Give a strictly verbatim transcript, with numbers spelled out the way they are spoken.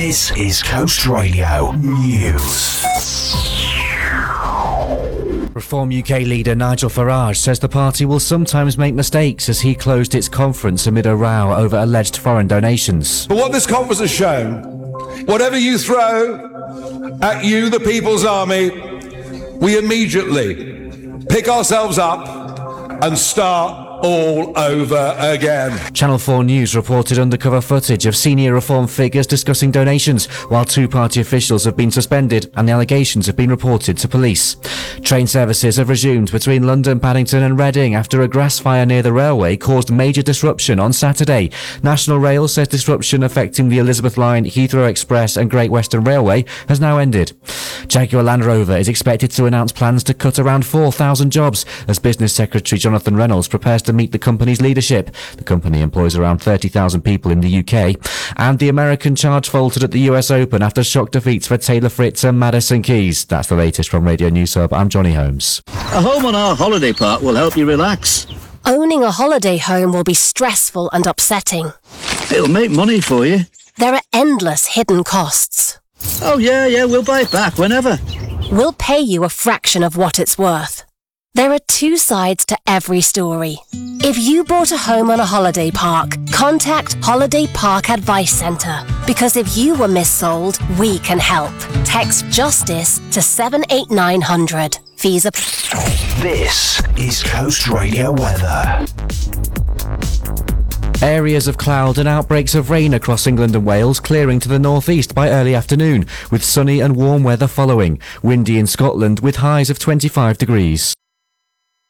This is Coast Radio News. Reform U K leader Nigel Farage says the party will sometimes make mistakes as he closed its conference amid a row over alleged foreign donations. But what this conference has shown, whatever you throw at you, the People's Army, we immediately pick ourselves up and start all over again. Channel four News reported undercover footage of senior Reform figures discussing donations, while two party officials have been suspended and the allegations have been reported to police. Train services have resumed between London, Paddington and Reading after a grass fire near the railway caused major disruption on Saturday. National Rail says disruption affecting the Elizabeth Line, Heathrow Express and Great Western Railway has now ended. Jaguar Land Rover is expected to announce plans to cut around four thousand jobs as Business Secretary Jonathan Reynolds prepares to meet the company's leadership. The company employs around thirty thousand people in the U K. And the American charge faltered at the U S Open after shock defeats for Taylor Fritz and Madison Keys. That's the latest from Radio News Hub. I'm Johnny Holmes. A home on our holiday park will help you relax. Owning a holiday home will be stressful and upsetting. It'll make money for you. There are endless hidden costs. Oh yeah, yeah, we'll buy it back whenever. We'll pay you a fraction of what it's worth. There are two sides to every story. If you bought a home on a holiday park, contact Holiday Park Advice Centre. Because if you were missold, we can help. Text JUSTICE to seven eight nine hundred. Fees are... This is Coast Radio weather. Areas of cloud and outbreaks of rain across England and Wales clearing to the northeast by early afternoon, with sunny and warm weather following. Windy in Scotland with highs of twenty-five degrees.